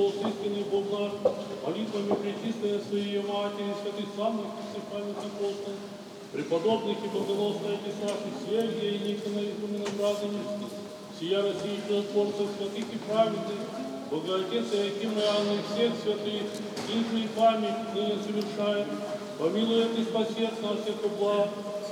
Христос, истинный Бог наш, молитвами Пречистой Своей Матери, святых самых памятных апостолов, преподобных и богоносных Исаака, Сергия и Никона и Поминобразовича, сия России чудотворцев, святых и праведных, Богоотец Иоаким и Анны, всех святых, их и память ныне совершает, помилует и спасет нас всех благ,